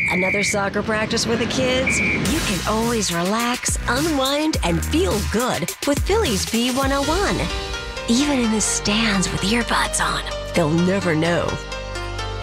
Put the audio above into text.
Another soccer practice with the kids? You can always relax, unwind, and feel good with Phillies B101. Even in the stands with earbuds on, they'll never know.